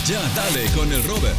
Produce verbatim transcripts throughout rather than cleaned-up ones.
Ya dale con el Robert.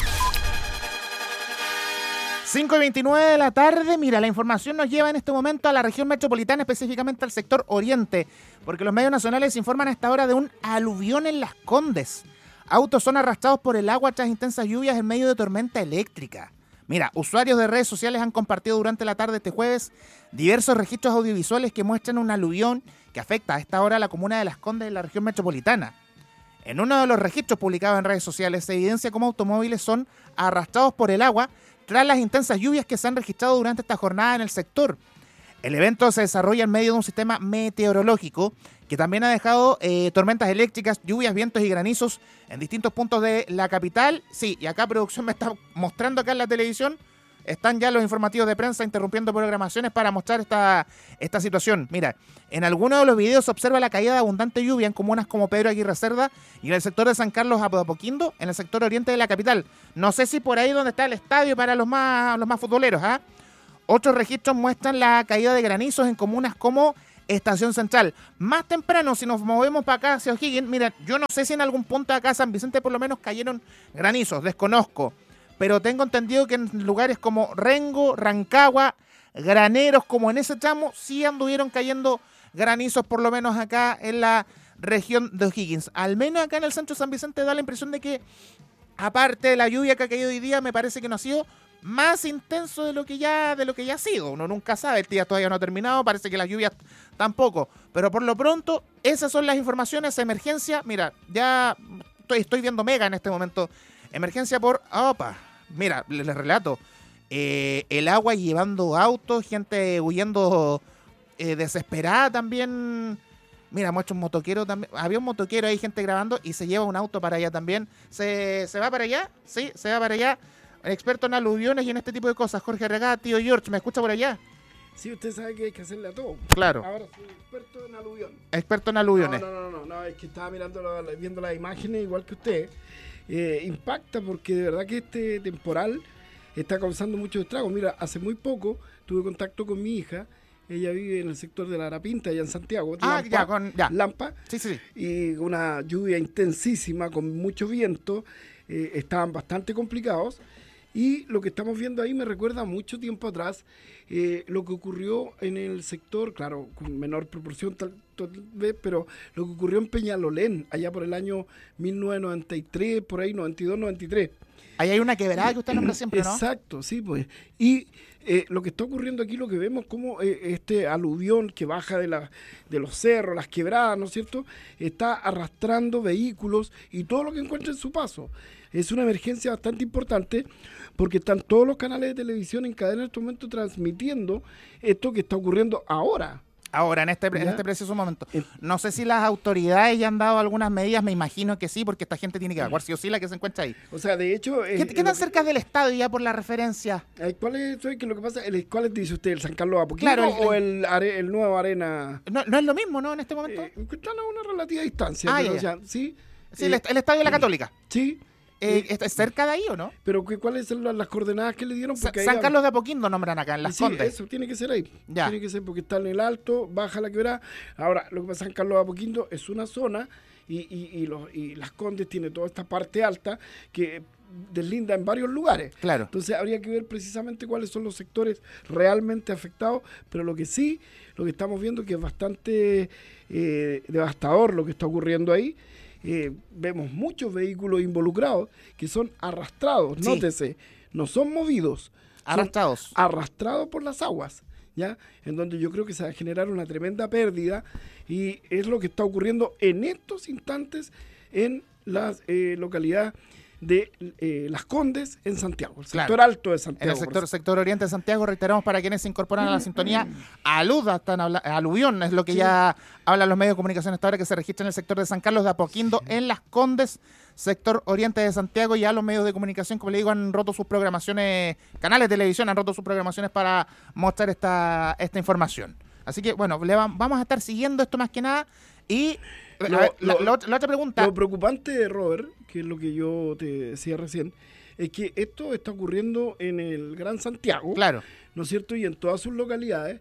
cinco y veintinueve de la tarde, mira, la información nos lleva en este momento a la región metropolitana, específicamente al sector oriente, porque los medios nacionales informan a esta hora de un aluvión en Las Condes. Autos son arrastrados por el agua tras intensas lluvias en medio de tormenta eléctrica. Mira, usuarios de redes sociales han compartido durante la tarde de este jueves diversos registros audiovisuales que muestran un aluvión que afecta a esta hora a la comuna de Las Condes de la región metropolitana. En uno de los registros publicados en redes sociales se evidencia cómo automóviles son arrastrados por el agua tras las intensas lluvias que se han registrado durante esta jornada en el sector. El evento se desarrolla en medio de un sistema meteorológico que también ha dejado eh, tormentas eléctricas, lluvias, vientos y granizos en distintos puntos de la capital. Sí, y acá producción me está mostrando acá en la televisión, están ya los informativos de prensa interrumpiendo programaciones para mostrar esta, esta situación. Mira, en algunos de los videos se observa la caída de abundante lluvia en comunas como Pedro Aguirre Cerda y en el sector de San Carlos Apoquindo, en el sector oriente de la capital. No sé si por ahí donde está el estadio para los más, los más futboleros, ¿ah? ¿eh? Otros registros muestran la caída de granizos en comunas como Estación Central. Más temprano, si nos movemos para acá hacia O'Higgins, mira, yo no sé si en algún punto de acá San Vicente por lo menos cayeron granizos, desconozco. Pero tengo entendido que en lugares como Rengo, Rancagua, Graneros, como en ese tramo, sí anduvieron cayendo granizos, por lo menos acá en la región de O'Higgins. Al menos acá en el centro de San Vicente da la impresión de que, aparte de la lluvia que ha caído hoy día, me parece que no ha sido más intenso de lo que ya de lo que ya ha sido. Uno nunca sabe, el día todavía no ha terminado, parece que las lluvias tampoco. Pero por lo pronto, esas son las informaciones. Emergencia, mira, ya estoy, estoy viendo Mega en este momento. Emergencia por... Opa, mira, les, les relato. Eh, el agua llevando autos, gente huyendo eh, desesperada también. Mira, muestra un motoquero también. Había un motoquero ahí, gente grabando, y se lleva un auto para allá también. ¿Se, se va para allá? Sí, se va para allá. Experto en aluviones y en este tipo de cosas. Jorge Regá, tío George, ¿me escucha por allá? Sí, usted sabe que hay que hacerle a todo. Claro. Ahora soy experto en aluvión. Experto en aluviones. No, no, no, no, no, es que estaba mirando, viendo las imágenes igual que usted. Eh, impacta porque de verdad que este temporal está causando muchos estragos. Mira, hace muy poco tuve contacto con mi hija. Ella vive en el sector de la Arapinta, allá en Santiago. Ah, Lampa, ya, con, ya. Lampa. Sí, sí, sí. Y una lluvia intensísima, con mucho viento. Eh, estaban bastante complicados. Y lo que estamos viendo ahí me recuerda mucho tiempo atrás eh, lo que ocurrió en el sector, claro, con menor proporción tal, tal vez, pero lo que ocurrió en Peñalolén, allá por el año mil novecientos noventa y tres, por ahí, noventa y dos, noventa y tres. Ahí hay una quebrada que usted nombra siempre, ¿no? Exacto, sí, pues. Y eh, lo que está ocurriendo aquí, lo que vemos como eh, este aluvión que baja de, la, de los cerros, las quebradas, ¿no es cierto?, está arrastrando vehículos y todo lo que encuentra en su paso. Es una emergencia bastante importante porque están todos los canales de televisión en cadena en este momento transmitiendo esto que está ocurriendo ahora. Ahora, en este, en este preciso momento. No sé si las autoridades ya han dado algunas medidas, me imagino que sí, porque esta gente tiene que evacuar sí o sí la que se encuentra ahí. O sea, de hecho... ¿Qué, ¿qué tan cerca del estadio ya por la referencia? ¿Cuál es, que lo que pasa, el, ¿Cuál es, dice usted, el San Carlos Apoquindo claro, o el, el, el nuevo Arena? No, no es lo mismo, ¿no? En este momento. Eh, están a una relativa distancia. Ah, pero, ya, o sea, ya. sí. Sí, eh, el, el estadio de la Católica. Sí. Eh, ¿Es cerca de ahí o no? Pero ¿cuáles son las, las coordenadas que le dieron? Porque San Carlos de Apoquindo nombran acá, en Las sí, Condes. Eso, tiene que ser ahí. Ya. Tiene que ser porque está en el alto, baja la quebrada. Ahora, lo que pasa en San Carlos de Apoquindo es una zona y, y, y, los, y Las Condes tiene toda esta parte alta que deslinda en varios lugares. Claro. Entonces habría que ver precisamente cuáles son los sectores realmente afectados, pero lo que sí, lo que estamos viendo que es bastante eh, devastador lo que está ocurriendo ahí. Eh, vemos muchos vehículos involucrados que son arrastrados, sí. Nótese, no son movidos, arrastrados, son arrastrados por las aguas, ¿ya? En donde yo creo que se va a generar una tremenda pérdida y es lo que está ocurriendo en estos instantes en la eh, localidad de eh, Las Condes en Santiago, el sector claro. alto de Santiago. En el sector, sector oriente de Santiago, reiteramos para quienes se incorporan a la sintonía, aluda, están habla, aluvión, es lo que sí. ya hablan los medios de comunicación hasta ahora, que se registra en el sector de San Carlos de Apoquindo, sí. en Las Condes, sector oriente de Santiago. Ya los medios de comunicación, como le digo, han roto sus programaciones, canales de televisión han roto sus programaciones para mostrar esta, esta información. Así que, bueno, le va, vamos a estar siguiendo esto más que nada y... Lo, ver, lo, la, la, la otra pregunta. Lo preocupante, Robert, que es lo que yo te decía recién, es que esto está ocurriendo en el Gran Santiago, claro, ¿no es cierto? Y en todas sus localidades,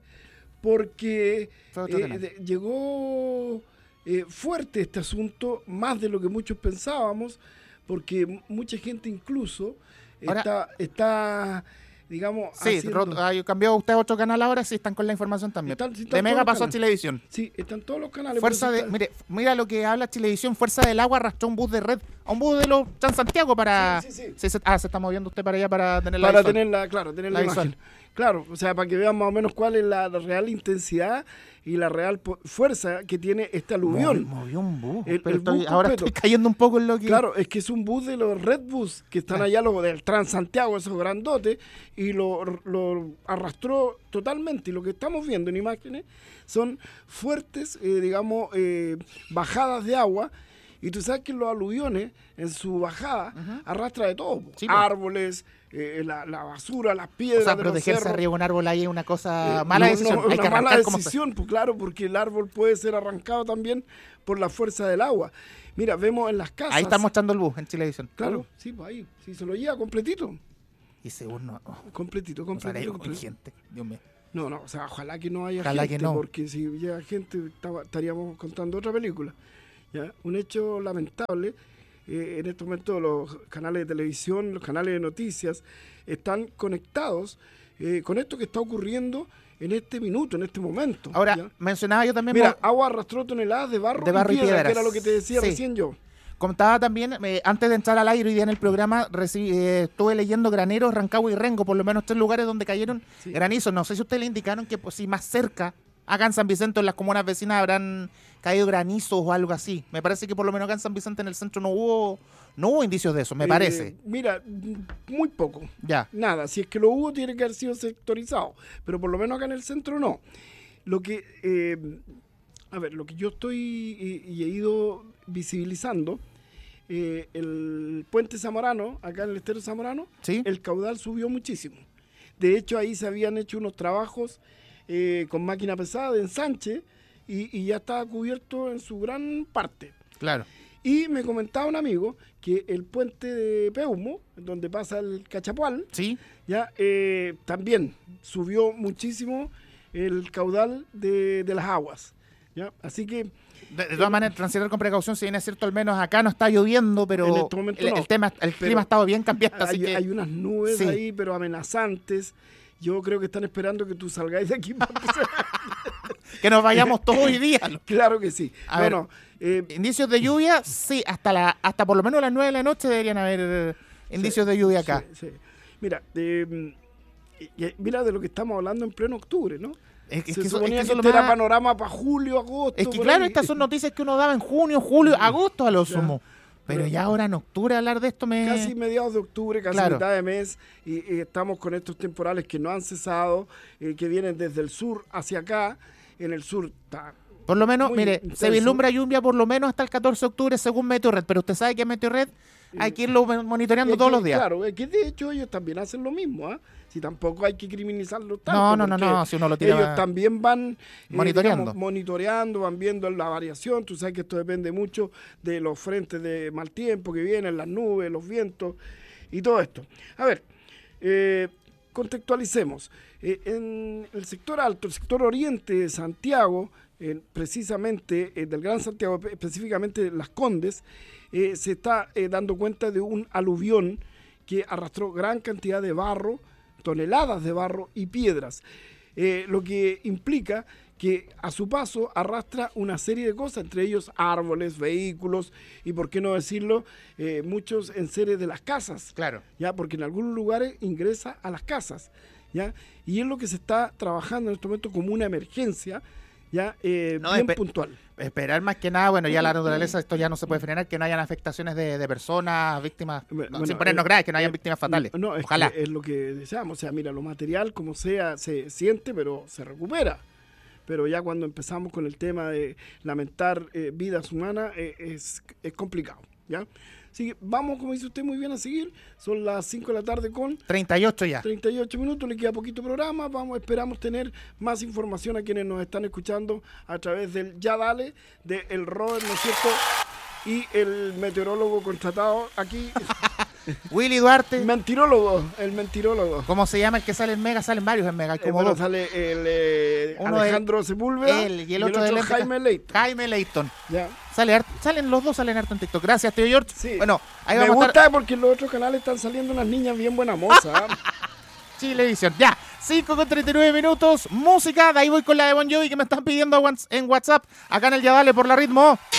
porque eh, de, llegó eh, fuerte este asunto, más de lo que muchos pensábamos, porque mucha gente incluso Ahora, está, está, digamos, sí, haciendo... ah, cambió usted a otro canal ahora, sí están con la información también. Están- sí, están de Mega todos los pasó a canales. Chilevisión. Sí, están todos los canales. Fuerza por de, eso está- mire, mira lo que habla Chilevisión, Fuerza del Agua arrastró un bus de red, a un bus de los Transantiago para... Sí, sí, sí. Sí, se- ah, se está moviendo usted para allá para tener la Para visual. tenerla, claro, tener la, La imagen. visual. Claro, o sea, para que vean más o menos cuál es la, la real intensidad y la real po- fuerza que tiene este aluvión. Movió, movió un bus, El- pero el estoy- bus ahora completo. estoy cayendo un poco en lo que... Claro, es que es un bus de los Red Bus que están Ah. allá, los del Transantiago, esos grandotes, y lo, lo arrastró totalmente. Y lo que estamos viendo en imágenes son fuertes, eh, digamos, eh, bajadas de agua. Y tú sabes que los aluviones, en su bajada, Ujú. arrastra de todo. po. Sí, pues. Árboles, eh, la, la basura, las piedras O sea, de los protegerse cerros. arriba de un árbol ahí es una cosa... Eh, mala no, decisión, no, hay una que mala arrancar como se- decisión, pues claro, porque el árbol puede ser arrancado también por la fuerza del agua. Mira, vemos en las casas... Ahí está mostrando el bus en Chilevisión. Claro, sí, pues ahí, sí, se lo lleva completito. Y según no... oh, Completito, o sea, completito. hay completito. gente, Dios mío. No, no, o sea, ojalá que no haya Ojalá gente, que no. porque si hubiera gente estaba- estaríamos contando otra película. ¿Ya? Un hecho lamentable, eh, en este momento los canales de televisión, los canales de noticias, están conectados eh, con esto que está ocurriendo en este minuto, en este momento. Ahora, ¿ya? mencionaba yo también... Mira, mo- agua arrastró toneladas de barro, De barro y y piedra, piedras. que era lo que te decía Sí. recién yo. Contaba también, eh, antes de entrar al aire hoy día en el programa, reci- eh, estuve leyendo Graneros, Rancagua y Rengo, por lo menos tres lugares donde cayeron Sí. granizos. No sé si ustedes le indicaron que pues, si más cerca, acá en San Vicente, en las comunas vecinas, habrán caído granizos o algo así. Me parece que por lo menos acá en San Vicente, en el centro, no hubo no hubo indicios de eso, me Eh, parece. Mira, m- muy poco. Ya. Nada, si es que lo hubo tiene que haber sido sectorizado, pero por lo menos acá en el centro no. Lo que, eh, a ver, lo que yo estoy y, y he ido visibilizando, eh, el puente Zamorano, acá en el estero Zamorano, ¿Sí? el caudal subió muchísimo. De hecho, ahí se habían hecho unos trabajos eh, con máquina pesada de ensanche y, y ya estaba cubierto en su gran parte. Claro. Y me comentaba un amigo que el puente de Peumo, donde pasa el Cachapual, ¿Sí? ya eh, también subió muchísimo el caudal de, de las aguas. ¿ya? Así que De, de todas maneras, transitar con precaución, si bien es cierto, al menos acá no está lloviendo, pero En este momento el, no. el tema, el Pero clima ha estado bien cambiante, así hay, que hay unas nubes sí. ahí, pero amenazantes. Yo creo que están esperando que tú salgáis de aquí para empezar. que nos vayamos todos hoy día. Claro que sí. A ver. Bueno, eh, Indicios de lluvia, sí, hasta la hasta por lo menos las nueve de la noche deberían haber eh, indicios de lluvia acá. sí, sí. Mira, eh, y- y- mira de lo que estamos hablando en pleno octubre, ¿no? Es, que- es Se que eso, es suponía que que, eso es lo este era más- panorama para julio, agosto. es que por claro, ahí. estas son noticias que uno daba en junio, julio, agosto a lo Ya. sumo. Pero Pero- ya ahora en octubre hablar de esto me... Casi mediados de octubre, casi Claro. mitad de mes, y, y estamos con estos temporales que no han cesado, eh, que vienen desde el sur hacia acá. En el sur está Por lo menos, muy mire, intenso. se vislumbra lluvia por lo menos hasta el catorce de octubre según Meteorred, pero usted sabe que Meteorred hay que irlo monitoreando Es todos que, los días. Claro, es que de hecho ellos también hacen lo mismo, ¿ah? Si tampoco hay que criminalizarlo tanto. No, no, no, porque no, si uno lo tira- Ellos también van eh, Monitoreando. digamos, monitoreando, van viendo la variación. Tú sabes que esto depende mucho de los frentes de mal tiempo que vienen, las nubes, los vientos y todo esto. A ver, eh, contextualicemos. Eh, en el sector alto, el sector oriente de Santiago, eh, precisamente eh, del Gran Santiago, específicamente Las Condes, eh, se está eh, dando cuenta de un aluvión que arrastró gran cantidad de barro, toneladas de barro y piedras, eh, lo que implica que a su paso arrastra una serie de cosas, entre ellos árboles, vehículos y, por qué no decirlo, eh, muchos enseres de las casas. Claro. ¿Ya? Porque en algunos lugares ingresa a las casas, ¿ya? Y es lo que se está trabajando en este momento como una emergencia, ¿ya? Eh, No, bien espe- puntual. Esperar más que nada, bueno, ya la naturaleza, esto ya no se puede frenar, que no hayan afectaciones de, de personas, víctimas, Bueno, no, bueno, sin ponernos eh, graves, que no hayan eh, víctimas fatales. No, es, Ojalá. que es lo que deseamos. O sea, mira, lo material, como sea, se siente, pero se recupera. Pero ya cuando empezamos con el tema de lamentar eh, vidas humanas, eh, es, es complicado, ¿ya? Así que vamos, como dice usted muy bien, a seguir. Son las cinco de la tarde con treinta y ocho ya. treinta y ocho minutos, le queda poquito programa. Vamos, esperamos tener más información a quienes nos están escuchando a través del Ya Dale, de El Robert, ¿no es cierto? Y el meteorólogo contratado aquí, Willy Duarte, mentirólogo, el mentirólogo. ¿cómo se llama el que sale en Mega? Salen varios en Mega, hay Eh, como bueno, dos. sale el eh, Uno Alejandro Sepúlveda Él y el otro, de lente- Jaime Leite. Jaime Leighton. Ya. Sale hart- salen los dos, salen harto en TikTok. Gracias, tío George. Sí. Bueno, ahí Me vamos a gusta estar. porque en los otros canales están saliendo unas niñas bien buenas mozas. Chilevisión. Ya, cinco con treinta y nueve minutos. Música, de ahí voy con la de Bon Jovi que me están pidiendo en WhatsApp, acá en el Ya Dale por la Ritmo.